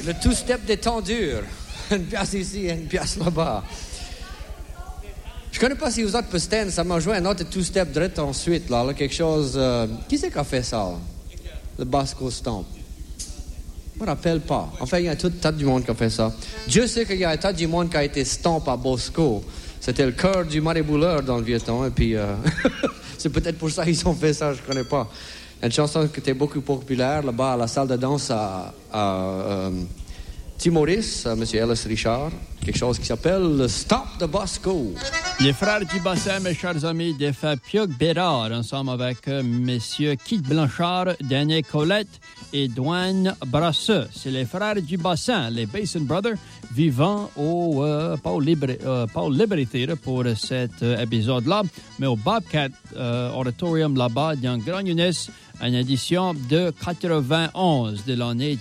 Le two-step des temps durs. Une pièce ici et une pièce là-bas. Je connais pas si vous autres Pustaine, ça m'a joué un autre two-step direct ensuite, là quelque chose... Qui c'est qui a fait ça? Le Basco Stomp. Je me rappelle pas. En fait, il y a un tas du monde qui a fait ça. Dieu sait qu'il y a un tas du monde qui a été stomp à Bosco. C'était le cœur du Marébouleur dans le vieux temps. Et puis, c'est peut-être pour ça qu'ils ont fait ça, je connais pas. Une chanson qui était beaucoup populaire là-bas à la salle de danse à Timoris, M. Ellis Richard. Quelque chose qui s'appelle le Stop de Bosco. Les frères du bassin, mes chers amis, défunt Pioc Bérard, ensemble avec messieurs Kit Blanchard, Daniel Colette et Douane Brasseux. C'est les frères du bassin, les Basin Brothers, vivant au Paul Liberty pour cet épisode-là, mais au Bobcat Auditorium là-bas dans Grand Younes, une édition de 91, de l'année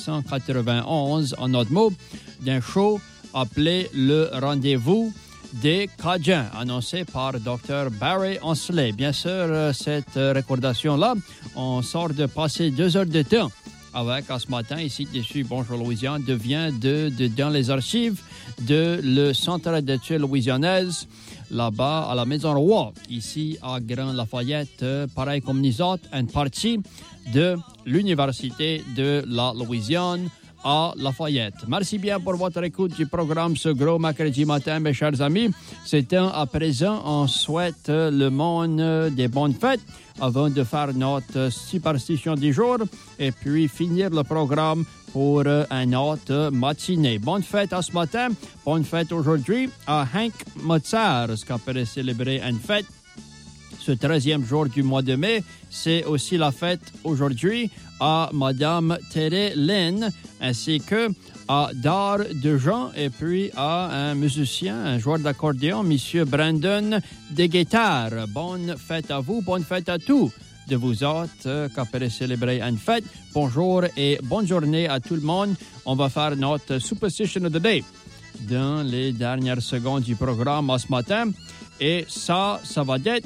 1991, en autre mot, d'un show appelé Le Rendez-vous des Cajuns, annoncé par Dr. Barry Ansley. Bien sûr, cette recordation-là, on sort de passer 2 heures de temps avec, à ce matin, ici, dessus, Bonjour Louisiane, devient dans les archives de le Centre d'études louisianaises, là-bas, à la Maison Roy, ici, à Grand Lafayette, pareil comme nous autres, une partie de l'Université de la Louisiane, à Lafayette. Merci bien pour votre écoute du programme ce gros mercredi matin, mes chers amis. C'est temps à présent, on souhaite le monde des bonnes fêtes avant de faire notre superstition du jour et puis finir le programme pour une autre matinée. Bonne fête à ce matin, bonne fête aujourd'hui à Hank Mozart, qui a pu célébrer une fête ce 13e jour du mois de mai. C'est aussi la fête aujourd'hui à Madame Thérèse Lynn, ainsi que à Dar Dejean, et puis à un musicien, un joueur d'accordéon, Monsieur Brandon Deguetard. Bonne fête à vous, bonne fête à tous de vous autres qui avez célébré une fête. Bonjour et bonne journée à tout le monde. On va faire notre Superstition of the Day dans les dernières secondes du programme ce matin. Et ça va être: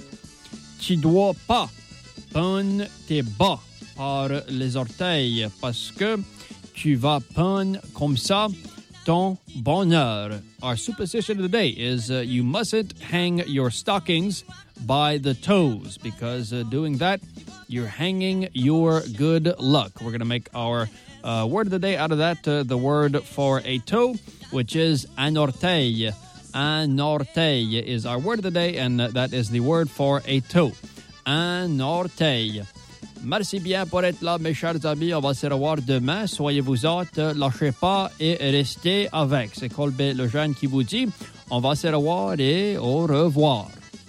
tu dois pas pendre tes bas par les orteils parce que tu vas pendre comme ça ton bonheur. Our superstition of the day is you mustn't hang your stockings by the toes because doing that, you're hanging your good luck. We're going to make our word of the day out of that, the word for a toe, which is un orteil. Un orteil is our word of the day, and that is the word for a toe. Un orteil. Merci bien pour être là, mes chers amis. On va se revoir demain. Soyez-vous autres, lâchez pas et restez avec. C'est Colbert Lejeune qui vous dit, on va se revoir et au revoir.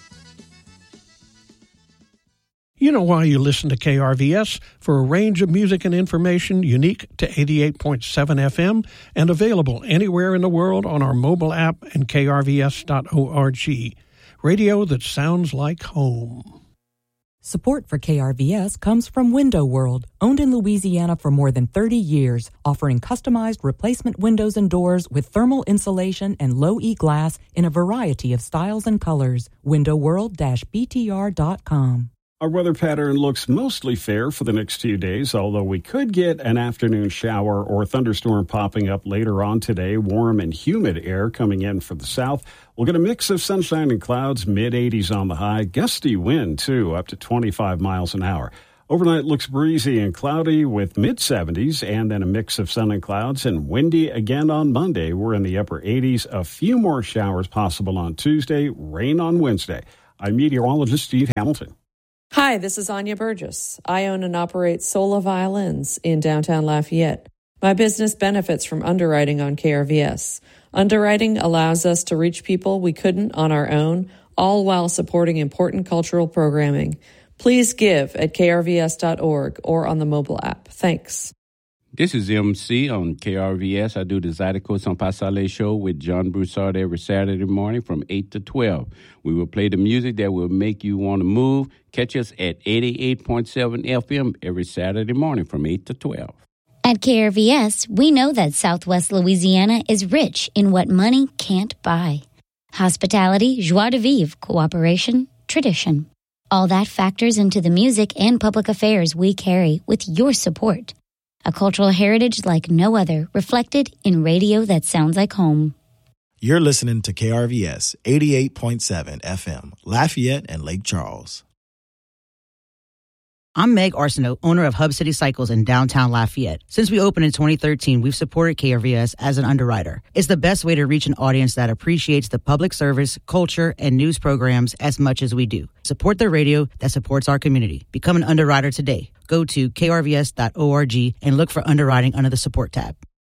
You know why you listen to KRVS? For a range of music and information unique to 88.7 FM and available anywhere in the world on our mobile app and krvs.org. Radio that sounds like home. Support for KRVS comes from Window World, owned in Louisiana for more than 30 years, offering customized replacement windows and doors with thermal insulation and low-E glass in a variety of styles and colors. WindowWorld-BTR.com. Our weather pattern looks mostly fair for the next few days, although we could get an afternoon shower or thunderstorm popping up later on today. Warm and humid air coming in from the south. We'll get a mix of sunshine and clouds, mid-80s on the high. Gusty wind, too, up to 25 miles an hour. Overnight looks breezy and cloudy with mid-70s and then a mix of sun and clouds, and windy again on Monday. We're in the upper 80s. A few more showers possible on Tuesday, rain on Wednesday. I'm meteorologist Steve Hamilton. Hi, this is Anya Burgess. I own and operate Sola Violins in downtown Lafayette. My business benefits from underwriting on KRVS. Underwriting allows us to reach people we couldn't on our own, all while supporting important cultural programming. Please give at krvs.org or on the mobile app. Thanks. This is MC on KRVS. I do the Zydeco Sans Pasale show with John Broussard every Saturday morning from 8 to 12. We will play the music that will make you want to move. Catch us at 88.7 FM every Saturday morning from 8 to 12. At KRVS, we know that Southwest Louisiana is rich in what money can't buy. Hospitality, joie de vivre, cooperation, tradition. All that factors into the music and public affairs we carry with your support. a cultural heritage like no other, reflected in radio that sounds like home. You're listening to KRVS 88.7 FM, Lafayette and Lake Charles. I'm Meg Arsenault, owner of Hub City Cycles in downtown Lafayette. Since we opened in 2013, we've supported KRVS as an underwriter. It's the best way to reach an audience that appreciates the public service, culture, and news programs as much as we do. Support the radio that supports our community. Become an underwriter today. Go to krvs.org and look for underwriting under the support tab.